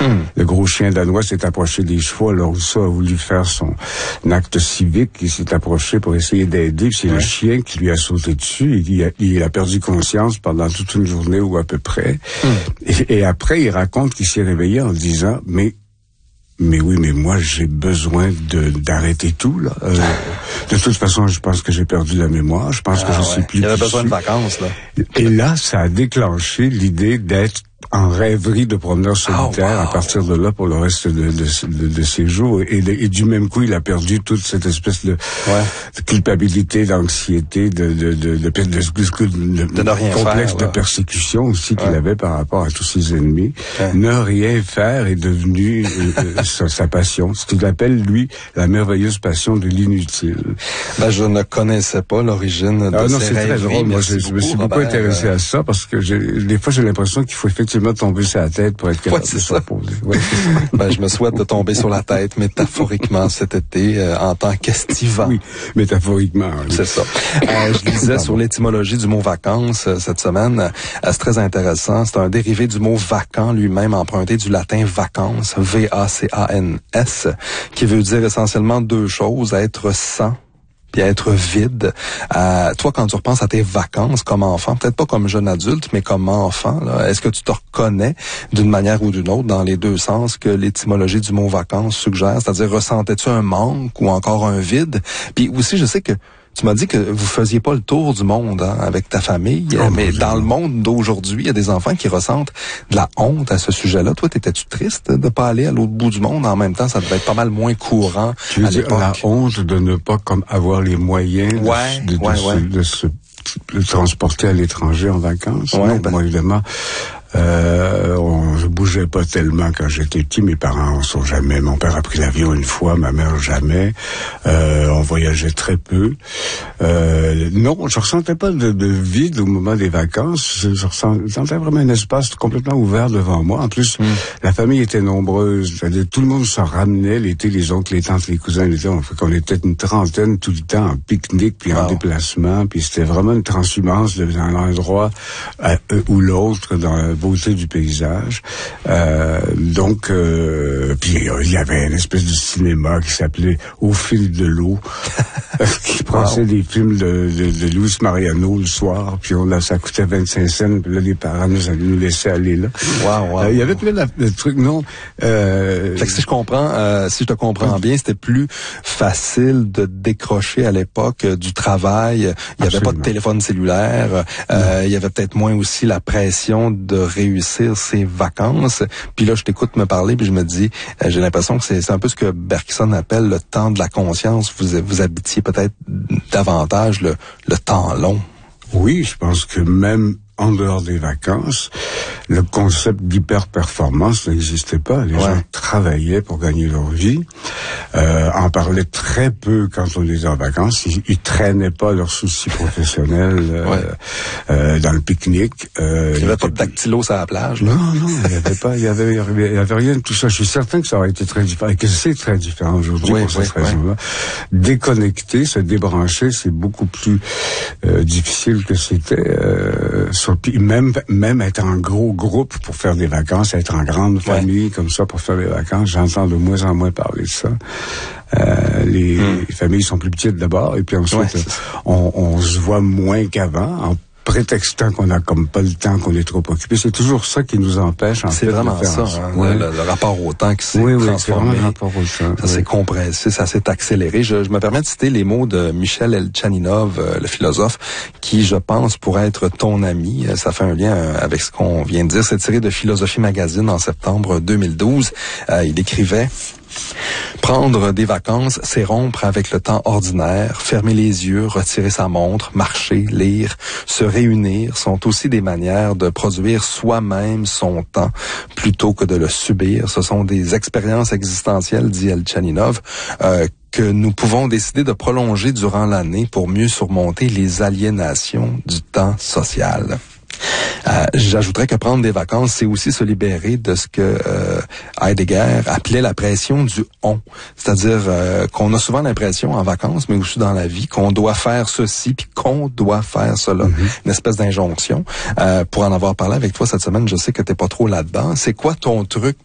Le gros chien danois s'est approché des chevaux alors Rousseau a voulu faire son acte civique. Il s'est approché pour essayer d'aider. C'est le chien qui lui a sauté dessus. Il a perdu conscience pendant toute une journée ou à peu près. Et après, il raconte qu'il s'est réveillé en disant, mais oui, mais moi, j'ai besoin d'arrêter tout, là. De toute façon, je pense que j'ai perdu la mémoire. Je pense que je sais plus. Il avait besoin de vacances, là. Et là, ça a déclenché l'idée d'être en rêverie de promeneur solitaire à partir de là pour le reste de ses jours. Et du même coup, il a perdu toute cette espèce de culpabilité, d'anxiété, de complexe de persécution aussi qu'il avait par rapport à tous ses ennemis. Ne rien faire est devenu sa passion. Ce qu'il appelle, lui, la merveilleuse passion de l'inutile. Ben, je ne connaissais pas l'origine de ces c'est très drôle. Moi, je me suis beaucoup intéressé à ça parce que des fois, j'ai l'impression qu'il faut effectivement tomber sur la tête pour être capable de se reposer. Ouais, c'est ça. Ben, je me souhaite de tomber sur la tête métaphoriquement cet été en tant qu'estivant. Oui, métaphoriquement. Oui. C'est ça. Je lisais sur l'étymologie du mot vacances cette semaine. C'est très intéressant. C'est un dérivé du mot vacant lui-même emprunté du latin vacances, V-A-C-A-N-S, qui veut dire essentiellement deux choses, être sans puis être vide. Toi, quand tu repenses à tes vacances comme enfant, peut-être pas comme jeune adulte, mais comme enfant, là, est-ce que tu te reconnais d'une manière ou d'une autre dans les deux sens que l'étymologie du mot vacances suggère? C'est-à-dire, ressentais-tu un manque ou encore un vide? Puis aussi, je sais que tu m'as dit que vous faisiez pas le tour du monde avec ta famille, mais dans le monde d'aujourd'hui, il y a des enfants qui ressentent de la honte à ce sujet-là. Toi, t'étais-tu triste de pas aller à l'autre bout du monde? En même temps, ça devait être pas mal moins courant tu veux à l'époque. dire la honte de ne pas avoir les moyens de se transporter à l'étranger en vacances? Non, moi, évidemment, je bougeais pas tellement quand j'étais petit. Mes parents sont jamais. Mon père a pris l'avion une fois, ma mère jamais. On voyageait très peu. Non, je ressentais pas de vide au moment des vacances. Je ressentais vraiment un espace complètement ouvert devant moi. En plus, la famille était nombreuse. C'est-à-dire, tout le monde se ramenait l'été, les oncles, les tantes, les cousins. On était une trentaine tout le temps en pique-nique puis en déplacement. Puis c'était vraiment une transhumance d'un endroit ou l'autre dans la beauté du paysage. Donc, puis il y avait une espèce de cinéma qui s'appelait Au fil de l'eau, qui passait des films de Luis Mariano le soir. Puis ça coûtait 25 cents. Puis là, les parents nous laissaient aller là. Il y avait plein de trucs, non. Fait que si je comprends, si je te comprends bien, c'était plus facile de décrocher à l'époque du travail. Il n'y avait pas de téléphone cellulaire. Il y avait peut-être moins aussi la pression de réussir ses vacances. Puis là, je t'écoute me parler, puis je me dis, j'ai l'impression que c'est un peu ce que Bergson appelle le temps de la conscience. Vous habitiez peut-être davantage le temps long. Oui, je pense que même en dehors des vacances, le concept d'hyper-performance n'existait pas. Les gens travaillaient pour gagner leur vie, en parlaient très peu quand on était en vacances. Ils traînaient pas leurs soucis professionnels dans le pique-nique. Il n'y avait pas de dactylo sur la plage. Là. Non, il y avait rien de tout ça. Je suis certain que ça aurait été très différent et que c'est très différent aujourd'hui pour cette raison-là. Déconnecter, se débrancher, c'est beaucoup plus difficile que c'était. Puis même être en gros groupe pour faire des vacances, être en grande famille comme ça pour faire des vacances, j'entends de moins en moins parler de ça. Les familles sont plus petites d'abord et puis ensuite on se voit moins qu'avant en prétextant qu'on a comme pas le temps, qu'on est trop occupé. C'est toujours ça qui nous empêche, en fait, de faire ça. Le rapport au temps qui s'est transformé. C'est vraiment le rapport au temps. Ça s'est compressé, ça s'est accéléré. Je me permets de citer les mots de Michel Elchaninov, le philosophe, qui, je pense, pourrait être ton ami. Ça fait un lien avec ce qu'on vient de dire. C'est tiré de Philosophie Magazine en septembre 2012. Il écrivait: prendre des vacances, c'est rompre avec le temps ordinaire, fermer les yeux, retirer sa montre, marcher, lire, se réunir sont aussi des manières de produire soi-même son temps plutôt que de le subir. Ce sont des expériences existentielles, dit Elchaninov, que nous pouvons décider de prolonger durant l'année pour mieux surmonter les aliénations du temps social. J'ajouterais que prendre des vacances, c'est aussi se libérer de ce que Heidegger appelait la pression du « on ». C'est-à-dire qu'on a souvent l'impression en vacances, mais aussi dans la vie, qu'on doit faire ceci puis qu'on doit faire cela. Une espèce d'injonction. Pour en avoir parlé avec toi cette semaine, je sais que t'es pas trop là-dedans. C'est quoi ton truc